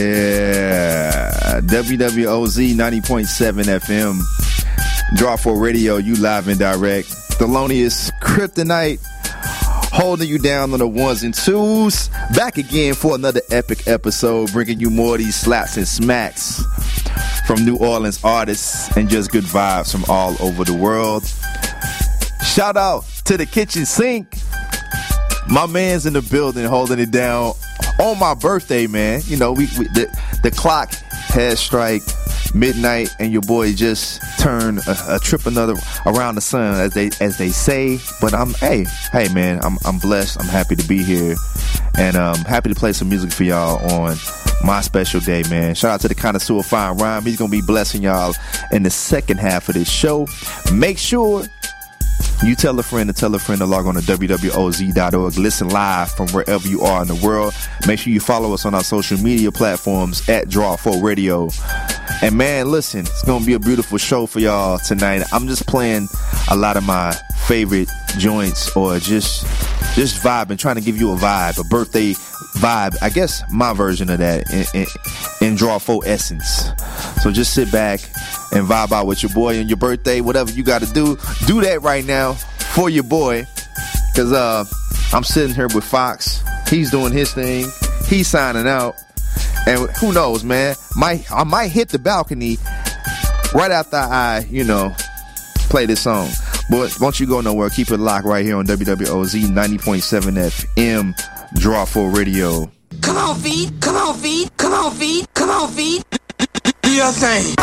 Yeah, WWOZ 90.7 FM, Draw 4 Radio, you live and direct. Thelonious Kryptonite, holding you down on the ones and twos. Back again for another epic episode, bringing you more of these slaps and smacks from New Orleans artists and just good vibes from all over the world. Shout out to the kitchen sink. My man's in the building holding it down on my birthday, man. You know, the clock has strike midnight, and your boy just turned a trip another around the sun, as they say. But hey man, I'm blessed. I'm happy to be here, and happy to play some music for y'all on my special day, man. Shout out to the Connoisseur of Fine Rhyme. He's gonna be blessing y'all in the second half of this show. Make sure you tell a friend to log on to WWOZ.org. Listen live from wherever you are in the world. Make sure you follow us on our social media platforms at Draw 4 Radio. And man, listen, it's going to be a beautiful show for y'all tonight. I'm just playing a lot of my favorite joints, or just vibing, trying to give you a vibe, a birthday vibe. I guess my version of that in Draw 4 essence. So just sit back and vibe out with your boy on your birthday. Whatever you got to do that right now for your boy. Because I'm sitting here with Fox. He's doing his thing. He's signing out. And who knows, man? I might hit the balcony right after I, play this song. But won't you go nowhere. Keep it locked right here on WWOZ 90.7 FM, Draw 4 Radio. Come on, feet. Come on, feet. Come on, feet. Come on, feet. Do your thing.